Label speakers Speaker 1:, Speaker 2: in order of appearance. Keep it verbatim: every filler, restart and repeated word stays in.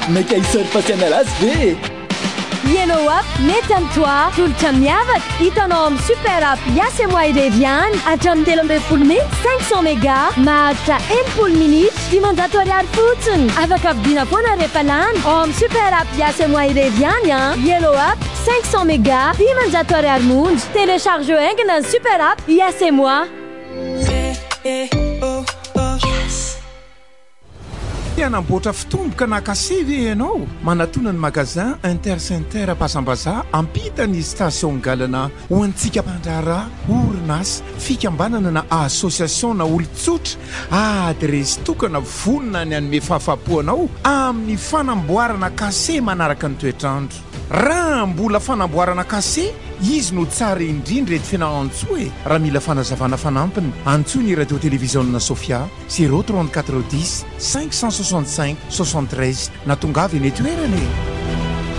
Speaker 1: Mekaiser pasianalas ve
Speaker 2: Yellow Up mety amin'ny toa tolotra miavaka hitanao amin'ny super app Yas et moi irery ihany hatramin'ny telo ambin'ny folo minitra cinq cents méga maharitra enimpolo minitra dimanjato ariary fotsiny afaka vidiana foana rehefa lany ao amin'ny super app Yas et moi irery ihany a Yellow Up cinq cents méga dimanjato ariary monja télécharge haingana ny super app Yas et moi.
Speaker 3: Namboatra fitomboka na kasevy ianao manatona ny magasin Intercenter Pasambaza ampita ny station galana ho antsika mpandrara orinasa fikambanana na association na olon-tsotra adresy tokana vonona ny anome fahafapoanao amin'ny fanamboarana kase manaraka ny toetrandro raha mbola fanamboarana kase izy no tsara indrindra ety fianahantsoa e raha mila fanazavana fanampiny antsoa ny radio télévision na Sofia zéro trente-quatre dix cinq cent soixante-cinq soixante-treize na tongavy eny toerana e